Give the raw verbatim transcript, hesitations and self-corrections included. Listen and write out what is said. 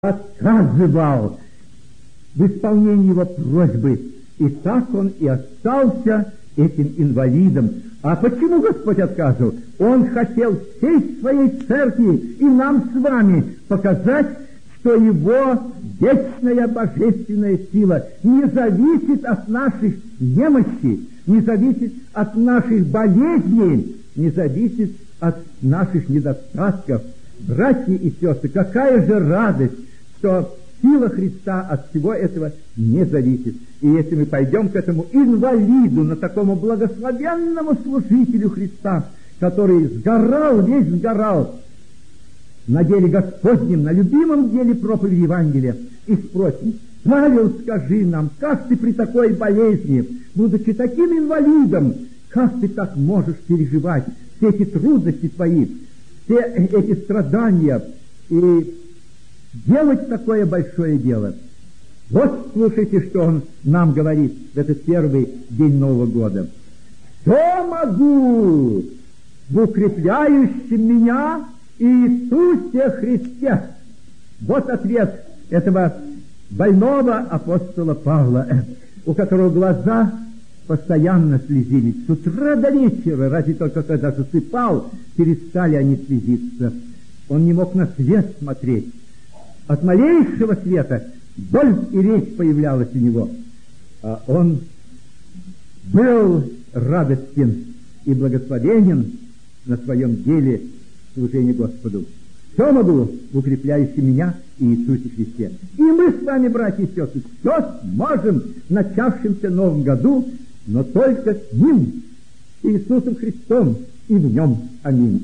отказывал в исполнении его просьбы. И так он и остался этим инвалидом. А почему Господь отказывал? Он хотел всей своей церкви и нам с вами показать, что его вечная божественная сила не зависит от наших немощей, не зависит от наших болезней, не зависит от наших недостатков. Братья и сестры, какая же радость, что сила Христа от всего этого не зависит. И если мы пойдем к этому инвалиду, на такому благословенному служителю Христа, который сгорал, весь сгорал на деле Господнем, на любимом деле проповеди Евангелия, и спросим: Павел, скажи нам, как ты при такой болезни, будучи таким инвалидом, как ты так можешь переживать все эти трудности твои, все эти страдания и делать такое большое дело? Вот слушайте, что он нам говорит в этот первый день Нового года. «Все могу в укрепляющем меня Иисусе Христе». Вот ответ этого больного апостола Павла, у которого глаза постоянно слезились. С утра до вечера, разве только когда засыпал, перестали они слезиться. Он не мог на свет смотреть. От малейшего света боль и речь появлялась у него. А он был радостен и благословенен на своем деле служения Господу. Все могу в укрепляющем меня и Иисусе Христе. И мы с вами, братья и сестры, все сможем в начавшемся новом году, но только с Ним, Иисусом Христом, и в Нем. Аминь.